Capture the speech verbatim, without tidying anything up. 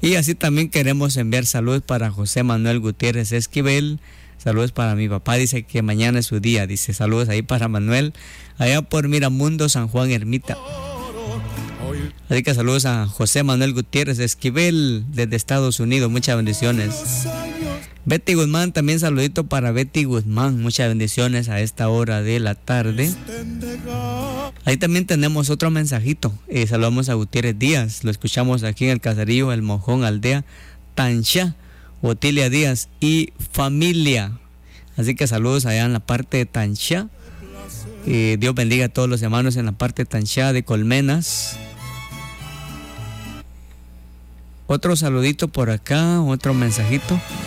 Y así también queremos enviar saludos para José Manuel Gutiérrez Esquivel. Saludos para mi papá, dice que mañana es su día. Dice saludos ahí para Manuel, allá por Miramundo, San Juan Ermita. Así que saludos a José Manuel Gutiérrez Esquivel desde Estados Unidos. Muchas bendiciones. Betty Guzmán, también saludito para Betty Guzmán. Muchas bendiciones a esta hora de la tarde. Ahí también tenemos otro mensajito. Eh, saludamos a Gutiérrez Díaz. Lo escuchamos aquí en el caserío El Mojón, aldea Tanchá, Otilia Díaz y familia. Así que saludos allá en la parte de Tanchá. Eh, Dios bendiga a todos los hermanos en la parte de Tanchá de Colmenas. Otro saludito por acá, otro mensajito.